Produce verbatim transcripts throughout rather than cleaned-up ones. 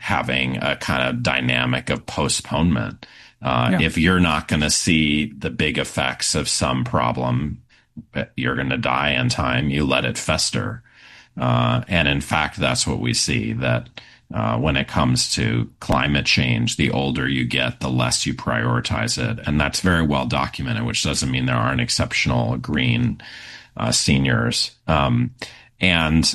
having a kind of dynamic of postponement. Uh, Yeah. if you're not going to see the big effects of some problem, you're going to die in time. You let it fester. Uh, and in fact, that's what we see, that uh, when it comes to climate change, the older you get, the less you prioritize it. And that's very well documented, which doesn't mean there aren't exceptional green uh, seniors. Um, and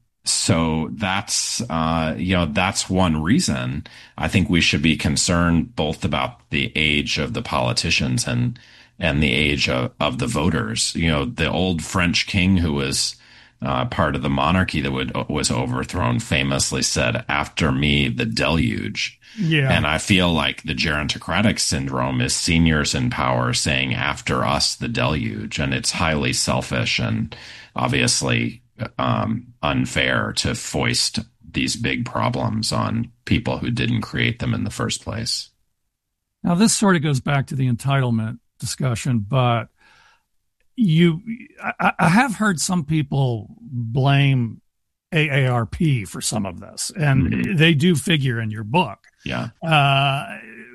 so that's, uh, you know, that's one reason I think we should be concerned both about the age of the politicians and and the age of, of the voters. You know, the old French king who was uh, part of the monarchy that would, was overthrown famously said, "After me, the deluge." Yeah. And I feel like the gerontocratic syndrome is seniors in power saying, "After us, the deluge." And it's highly selfish and obviously um, unfair to foist these big problems on people who didn't create them in the first place. Now, this sort of goes back to the entitlement discussion, but you, I, I have heard some people blame A A R P for some of this, and mm-hmm. they do figure in your book. Yeah. Uh,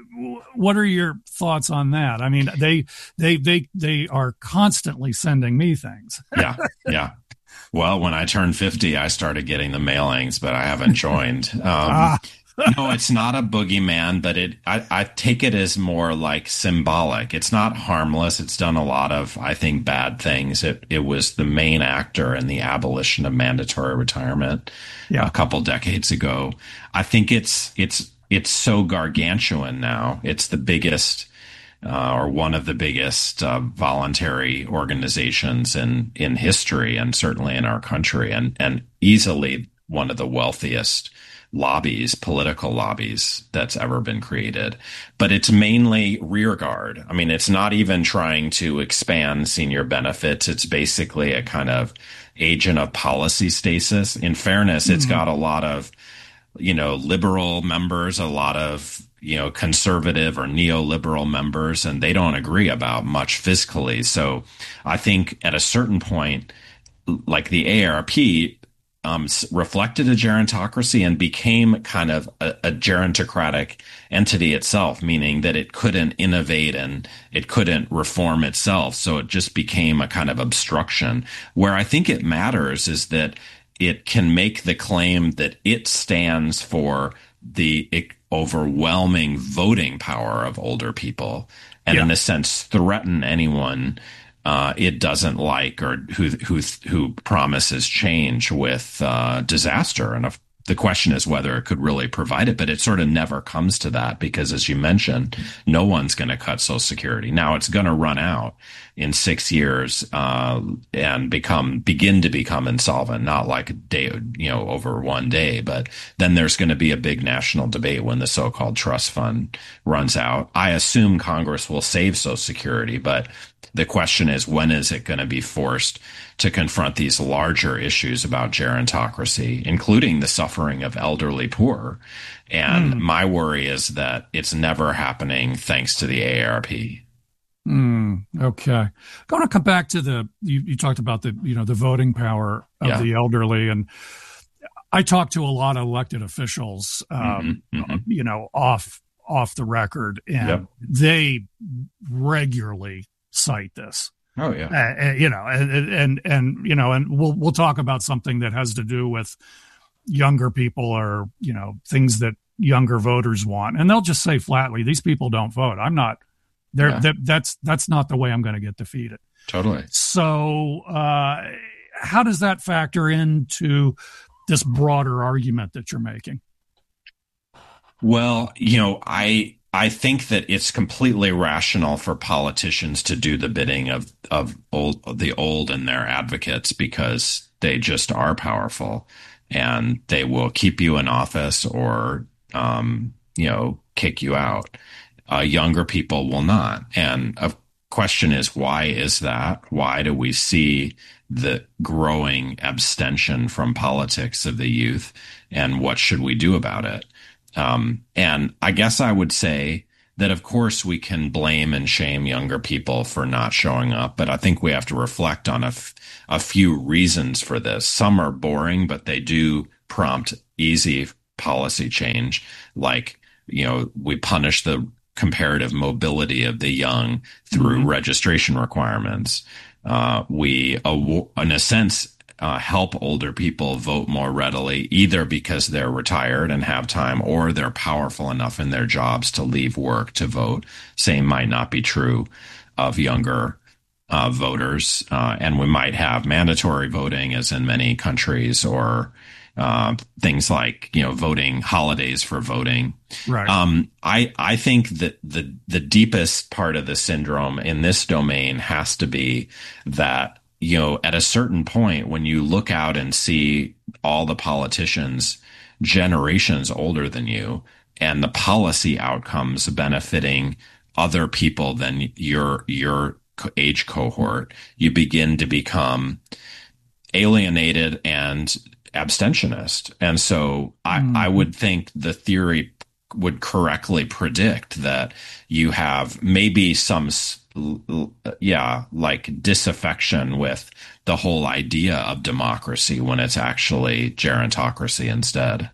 what are your thoughts on that? I mean, they, they, they, they are constantly sending me things. Yeah. Yeah. Well, when I turned fifty, I started getting the mailings, but I haven't joined. Um, ah. No, it's not a boogeyman, but it, I, I take it as more like symbolic. It's not harmless. It's done a lot of, I think, bad things. It, it was the main actor in the abolition of mandatory retirement yeah. a couple decades ago. I think it's, it's, it's so gargantuan now. It's the biggest, uh, or one of the biggest uh, voluntary organizations in, in history, and certainly in our country, and, and easily one of the wealthiest lobbies, political lobbies that's ever been created. But it's mainly rearguard. I mean, it's not even trying to expand senior benefits. It's basically a kind of agent of policy stasis. In fairness, mm-hmm. it's got a lot of, you know, liberal members, a lot of, you know, conservative or neoliberal members, and they don't agree about much fiscally. So I think at a certain point, like the A A R P, Um, reflected a gerontocracy and became kind of a, a gerontocratic entity itself, meaning that it couldn't innovate and it couldn't reform itself. So it just became a kind of obstruction. Where I think it matters is that it can make the claim that it stands for the overwhelming voting power of older people, and yeah. in a sense threaten anyone Uh, it doesn't like, or who who who promises change with uh, disaster. And if, the question is whether it could really provide it, but it sort of never comes to that because, as you mentioned, no one's going to cut Social Security. Now it's going to run out in six years uh, and become begin to become insolvent, not like a day, you know, over one day, but then there's going to be a big national debate when the so-called trust fund runs out. I assume Congress will save Social Security, but the question is, when is it going to be forced to confront these larger issues about gerontocracy, including the suffering of elderly poor? And mm. my worry is that it's never happening thanks to the A A R P. Mm, okay. I want to come back to the, you, you talked about the, you know, the voting power of yeah. the elderly. And I talked to a lot of elected officials, um, mm-hmm, mm-hmm. you know, off, off the record, and yep. they regularly cite this. Oh yeah. Uh, you know, and, and, and, you know, and we'll, we'll talk about something that has to do with younger people, or, you know, things that younger voters want. And they'll just say flatly, these people don't vote. I'm not there. Yeah. That, that's, that's not the way I'm going to get defeated. Totally. So, uh, how does that factor into this broader argument that you're making? Well, you know, I, I think that it's completely rational for politicians to do the bidding of, of old, the old and their advocates, because they just are powerful, and they will keep you in office or, um, you know, kick you out. Uh, younger people will not. And a question is, why is that? Why do we see the growing abstention from politics of the youth? And what should we do about it? Um, and I guess I would say that, of course, we can blame and shame younger people for not showing up, but I think we have to reflect on a, f- a few reasons for this. Some are boring, but they do prompt easy policy change, like, you know, we punish the comparative mobility of the young through mm-hmm. registration requirements. Uh, we, in a sense, uh, help older people vote more readily, either because they're retired and have time, or they're powerful enough in their jobs to leave work to vote. Same might not be true of younger uh, voters. Uh, and we might have mandatory voting, as in many countries, or uh, things like, you know, voting holidays for voting. Right. Um, I, I think that the, the deepest part of the syndrome in this domain has to be that, you know, at a certain point, when you look out and see all the politicians generations older than you and the policy outcomes benefiting other people than your, your age cohort, you begin to become alienated and abstentionist. And so I, mm. I would think the theory would correctly predict that you have maybe some, yeah, like disaffection with the whole idea of democracy when it's actually gerontocracy instead.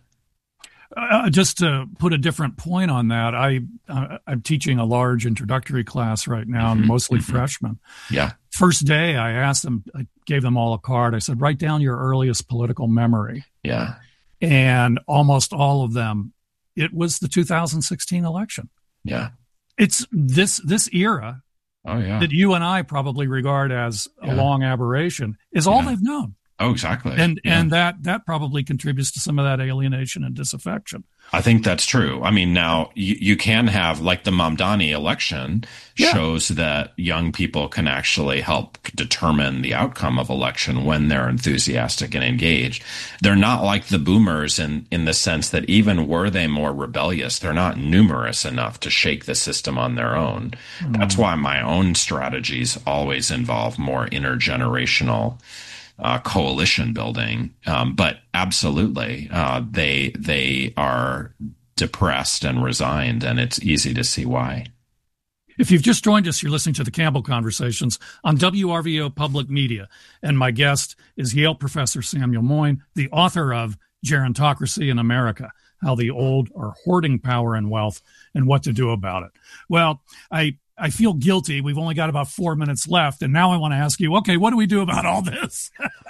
Uh, just to put a different point on that, I, uh, I'm teaching a large introductory class right now, mm-hmm, mostly mm-hmm. freshmen. Yeah. First day, I asked them, I gave them all a card. I said, write down your earliest political memory. Yeah. And almost all of them, it was the two thousand sixteen election. Yeah. It's this, this era oh, yeah. that you and I probably regard as yeah. a long aberration is all yeah. they've known. Oh, exactly. And yeah. and that that probably contributes to some of that alienation and disaffection. I think that's true. I mean, now you, you can have, like, the Mamdani election yeah. shows that young people can actually help determine the outcome of election when they're enthusiastic and engaged. They're not like the boomers in, in the sense that even were they more rebellious, they're not numerous enough to shake the system on their own. Mm. That's why my own strategies always involve more intergenerational Uh, coalition building, um, but absolutely, uh, they they are depressed and resigned, and it's easy to see why. If you've just joined us, you're listening to the Campbell Conversations on W R V O Public Media, and my guest is Yale professor Samuel Moyn, the author of Gerontocracy in America: How the Old Are Hoarding Power and Wealth and What to Do About It. Well, I. I feel guilty. We've only got about four minutes left, and now I want to ask you, okay, what do we do about all this?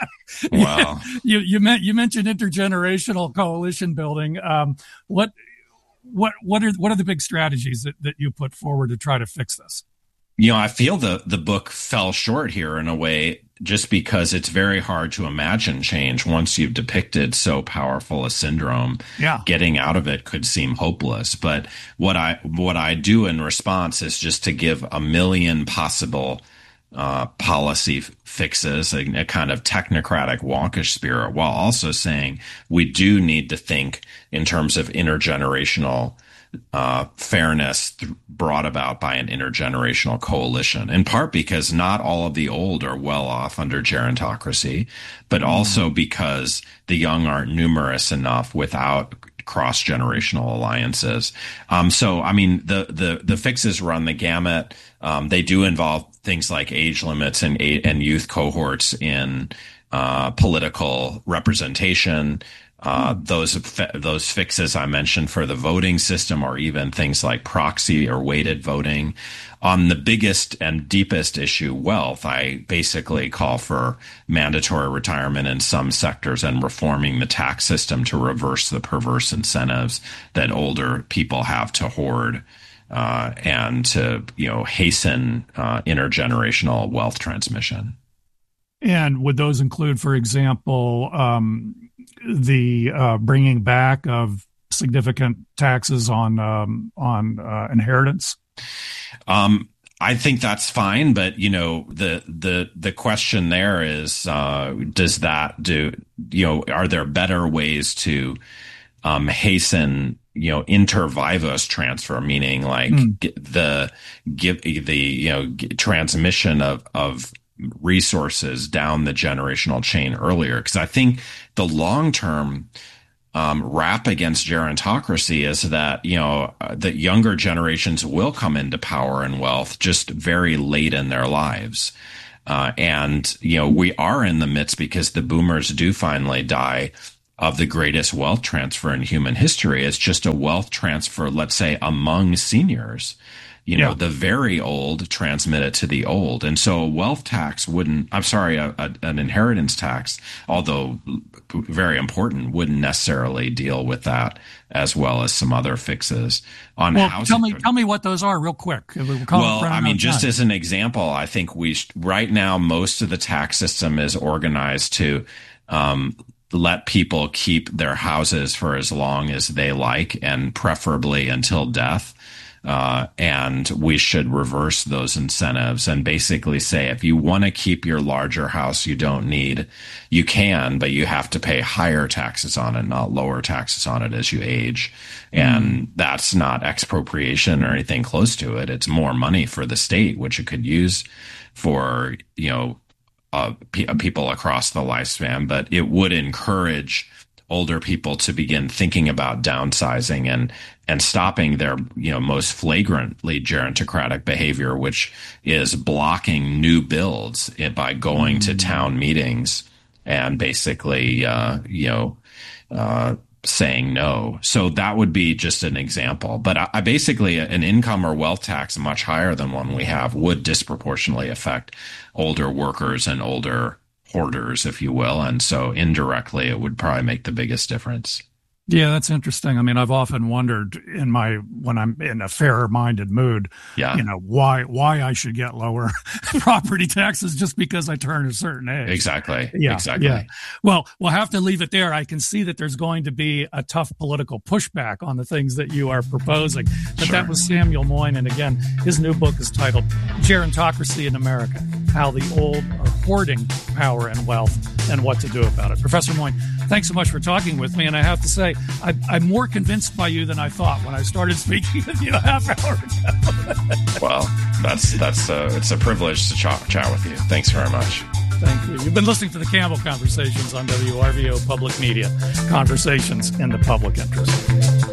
Wow. you you, meant, you mentioned intergenerational coalition building. Um, what what what are what are the big strategies that, that you put forward to try to fix this? You know, I feel the the book fell short here in a way, just because it's very hard to imagine change once you've depicted so powerful a syndrome. Yeah. Getting out of it could seem hopeless. But what I what I do in response is just to give a million possible uh, policy f- fixes, a, a kind of technocratic wonkish spirit, while also saying we do need to think in terms of intergenerational Uh, fairness th- brought about by an intergenerational coalition, in part because not all of the old are well off under gerontocracy, but mm. also because the young aren't numerous enough without cross-generational alliances. Um, so, I mean, the, the, the fixes run the gamut. Um, they do involve things like age limits and, and youth cohorts in uh, political representation. Uh, those those fixes I mentioned for the voting system, or even things like proxy or weighted voting. On the biggest and deepest issue, wealth, I basically call for mandatory retirement in some sectors and reforming the tax system to reverse the perverse incentives that older people have to hoard uh, and to, you know, hasten uh, intergenerational wealth transmission. And would those include, for example, um, the uh, bringing back of significant taxes on um, on uh, inheritance? Um, I think that's fine, but you know, the the the question there is, uh, does that do? You know, are there better ways to um, hasten, you know, inter vivos transfer, meaning like mm. the give the you know transmission of of resources down the generational chain earlier? Because I think the long-term um, rap against gerontocracy is that, you know, uh, that younger generations will come into power and wealth just very late in their lives. Uh, and, you know, we are in the midst, because the boomers do finally die, of the greatest wealth transfer in human history. It's just a wealth transfer, let's say, among seniors. You know, yeah. the very old transmit it to the old. And so a wealth tax wouldn't, I'm sorry, a, a, an inheritance tax, although very important, wouldn't necessarily deal with that, as well as some other fixes on well, housing. Tell me, tell me what those are real quick. Well, I mean, just time. as an example, I think we, right now, most of the tax system is organized to, um, let people keep their houses for as long as they like, and preferably until death. Uh, and we should reverse those incentives and basically say, if you want to keep your larger house you don't need, you can, but you have to pay higher taxes on it, not lower taxes on it as you age. And mm. that's not expropriation or anything close to it. It's more money for the state, which it could use for, you know, uh, p- people across the lifespan, but it would encourage older people to begin thinking about downsizing and and stopping their, you know, most flagrantly gerontocratic behavior, which is blocking new builds by going mm-hmm. to town meetings and basically, uh, you know, uh, saying no. So that would be just an example. But I, I basically, an income or wealth tax much higher than one we have would disproportionately affect older workers and older hoarders, if you will. And so indirectly, it would probably make the biggest difference. Yeah, that's interesting. I mean, I've often wondered in my, when I'm in a fairer minded mood, yeah. you know, why, why I should get lower property taxes just because I turn a certain age. Exactly. Yeah. Exactly. Yeah. Well, we'll have to leave it there. I can see that there's going to be a tough political pushback on the things that you are proposing. But sure. That was Samuel Moyn. And again, his new book is titled Gerontocracy in America: How the Old Are Hoarding Power and Wealth and What to Do About It. Professor Moyn, thanks so much for talking with me. And I have to say, I, I'm more convinced by you than I thought when I started speaking with you a half hour ago. Well, that's that's uh, it's a privilege to chat, chat with you. Thanks very much. Thank you. You've been listening to the Campbell Conversations on W R V O Public Media. Conversations in the public interest.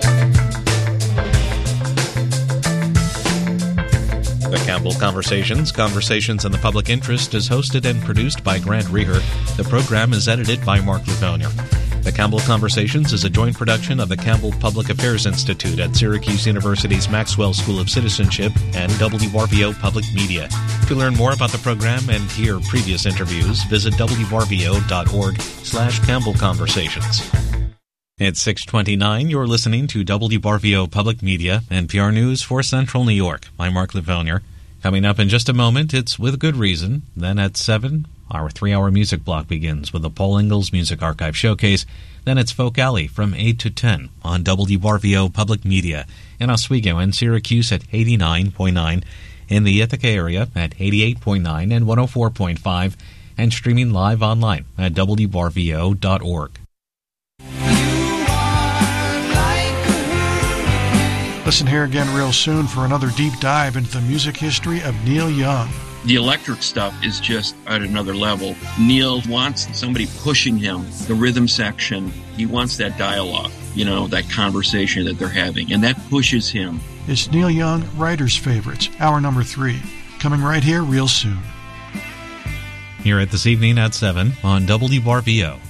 The Campbell Conversations, Conversations in the Public Interest, is hosted and produced by Grant Reher. The program is edited by Mark Lutonier. The Campbell Conversations is a joint production of the Campbell Public Affairs Institute at Syracuse University's Maxwell School of Citizenship and W R V O Public Media. To learn more about the program and hear previous interviews, visit w r v o dot org slash Campbell Conversations. It's six twenty-nine. You're listening to W R V O Public Media, N P R News for Central New York. I'm Mark Lutonier. Coming up in just a moment, it's With Good Reason. Then at seven, our three-hour music block begins with the Paul Ingalls Music Archive Showcase. Then it's Folk Alley from eight to ten on W R V O Public Media in Oswego and Syracuse at eighty-nine point nine, in the Ithaca area at eighty-eight point nine and one oh four point five, and streaming live online at w r v o dot org. Listen here again real soon for another deep dive into the music history of Neil Young. The electric stuff is just at another level. Neil wants somebody pushing him, the rhythm section. He wants that dialogue, you know, that conversation that they're having, and that pushes him. It's Neil Young, Writer's Favorites, hour number three, coming right here real soon. Hear it this evening at seven on W R V O.